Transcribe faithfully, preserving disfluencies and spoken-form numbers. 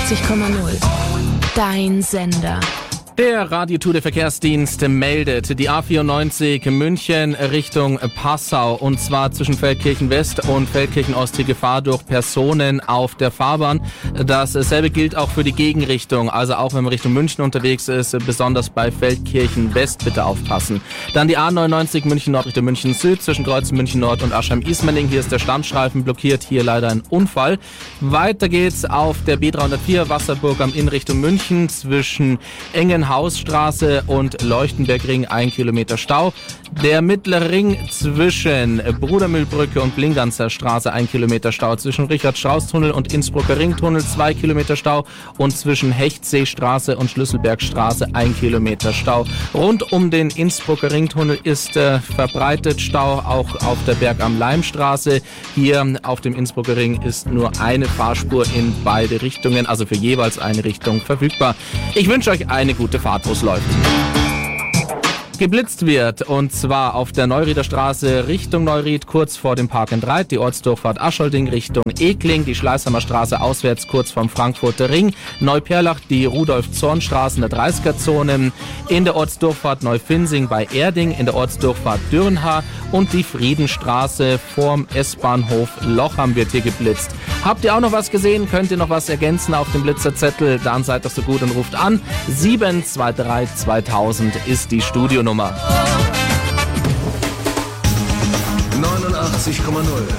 neunundachtzig Komma null. Dein Sender. Der Radio Tour de Verkehrsdienst meldet die A vierundneunzig München Richtung Passau, und zwar zwischen Feldkirchen West und Feldkirchen Ost die Gefahr durch Personen auf der Fahrbahn. Dasselbe gilt auch für die Gegenrichtung, also auch wenn man Richtung München unterwegs ist, besonders bei Feldkirchen West bitte aufpassen. Dann die A neunundneunzig München Nord Richtung München Süd zwischen Kreuzen München Nord und Aschheim-Ismaning. Hier ist der Standstreifen blockiert, hier leider ein Unfall. Weiter geht's auf der B dreihundertvier Wasserburg am Inn Richtung München zwischen Engenhausstraße und Leuchtenbergring, ein Kilometer Stau. Der mittlere Ring zwischen Brudermühlbrücke und Blinganzer Straße, ein Kilometer Stau. Zwischen Richard-Strauss-Tunnel und Innsbrucker Ringtunnel, zwei Kilometer Stau. Und zwischen Hechtseestraße und Schlüsselbergstraße, ein Kilometer Stau. Rund um den Innsbrucker Ringtunnel ist äh, verbreitet Stau, auch auf der Berg am Leimstraße. Hier auf dem Innsbrucker Ring ist nur eine Fahrspur in beide Richtungen, also für jeweils eine Richtung verfügbar. Ich wünsche euch eine gute Fahrt, wo es läuft. Geblitzt wird, und zwar auf der Neurieder Straße Richtung Neuried, kurz vor dem Park and Ride, die Ortsdurchfahrt Ascholdding Richtung Ekling, die Schleißheimer Straße auswärts kurz vom Frankfurter Ring, Neuperlach, die Rudolf-Zorn-Straße in der dreißiger-Zone, in der Ortsdurchfahrt Neufinsing bei Erding, in der Ortsdurchfahrt Dürnhaar und die Friedenstraße vorm S-Bahnhof Lochham wird hier geblitzt. Habt ihr auch noch was gesehen? Könnt ihr noch was ergänzen auf dem Blitzerzettel? Dann seid doch so gut und ruft an. sieben zwei drei zweitausend ist die Studionummer. neunundachtzig Komma null